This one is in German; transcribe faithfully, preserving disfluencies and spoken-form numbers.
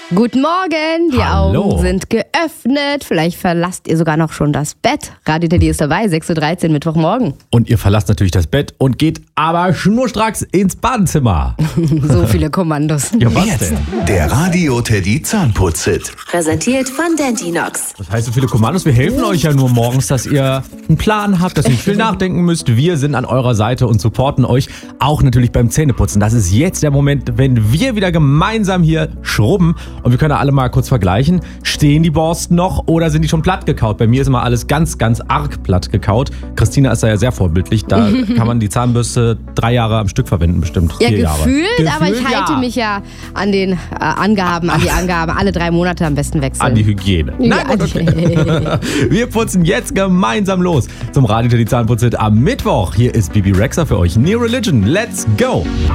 Guten Morgen, die Hallo. Augen sind geöffnet. Vielleicht verlasst ihr sogar noch schon das Bett. Radio Teddy ist dabei, sechs Uhr dreizehn Mittwochmorgen. Und ihr verlasst natürlich das Bett und geht aber schnurstracks ins Badezimmer. So viele Kommandos. Ja, was Jetzt denn? der Radio Teddy Zahnputz-Hit. Präsentiert von Dentinox. Das heißt, so viele Kommandos, wir helfen euch ja nur morgens, dass ihr einen Plan habt, dass ihr nicht viel nachdenken müsst. Wir sind an eurer Seite und supporten euch auch natürlich beim Zähneputzen. Das ist jetzt der Moment, wenn wir wieder gemeinsam hier schrubben. Und wir können alle mal kurz vergleichen. Stehen die Borsten noch oder sind die schon platt gekaut? Bei mir ist immer alles ganz, ganz arg platt gekaut. Christina ist da ja sehr vorbildlich. Da kann man die Zahnbürste drei Jahre am Stück verwenden, bestimmt. Ja, Vier gefühlt, Jahre. aber ich halte ja. mich ja an den äh, Angaben, an die Angaben. Alle drei Monate am besten wechseln. An die Hygiene. Ja, Nein, gut, okay. Wir putzen jetzt gemeinsam los zum Radio Teddy Zahnputz am Mittwoch. Hier ist Bibi Rexha für euch. New Religion, let's go!